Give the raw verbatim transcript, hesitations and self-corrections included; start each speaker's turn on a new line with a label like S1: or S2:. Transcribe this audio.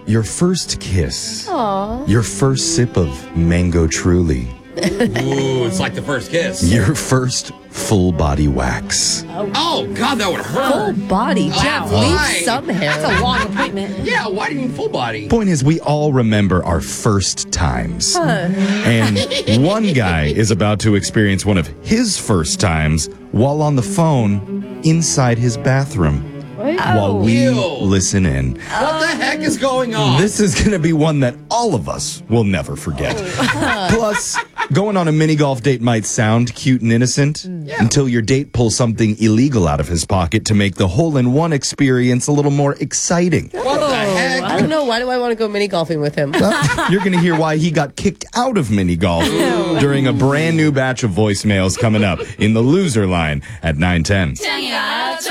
S1: Your first kiss.
S2: Aww.
S1: Your first sip of Mango Truly.
S3: Ooh, it's like the first kiss.
S1: Your first full body wax.
S3: Oh, God, that would hurt.
S2: Full body. Jeff,
S3: Why?
S2: leave some hair.
S4: That's a long appointment.
S3: Yeah, why do you mean full body?
S1: Point is, we all remember our first times. And one guy is about to experience one of his first times while on the phone inside his bathroom. While we
S3: Ew.
S1: listen in.
S3: What the heck is going on?
S1: This is going to be one that all of us will never forget. Plus, going on a mini golf date might sound cute and innocent until your date pulls something illegal out of his pocket to make the hole-in-one experience a little more exciting.
S3: what the heck?
S2: I don't know. Why do I want to go mini golfing with him?
S1: Well, you're going to hear why he got kicked out of mini golf during a brand new batch of voicemails coming up in the loser line at nine ten.